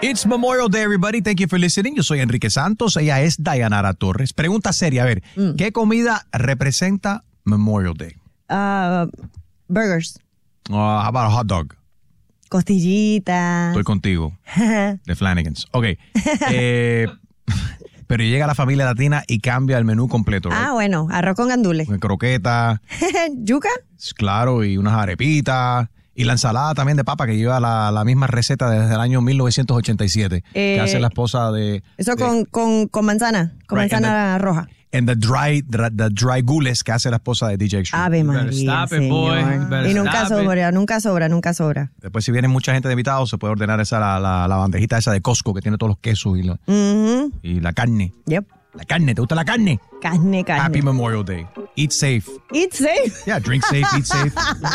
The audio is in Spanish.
It's Memorial Day, everybody. Thank you for listening. Yo soy Enrique Santos. Ella es Dayanara Torres. Pregunta seria. A ver, ¿qué comida representa Memorial Day? Burgers. How about a hot dog? Costillitas. Estoy contigo. De Flanagan's. Ok. Pero llega la familia latina y cambia el menú completo. ¿right? Bueno. Arroz con gandules. Con croqueta. ¿Yuca? Claro, y unas arepitas. Y la ensalada también de papa que lleva la misma receta desde el año 1987 que hace la esposa de... Eso con manzana, con manzana roja. And the dry gules que hace la esposa de DJ Extreme. Ave María, Stop it, boy. Y nunca sobra. Después si viene mucha gente de invitados se puede ordenar esa la bandejita esa de Costco que tiene todos los quesos y la carne. Yep. La carne, ¿te gusta la carne? Carne. Happy Memorial Day. Eat safe. Eat safe. Yeah, drink safe, eat safe.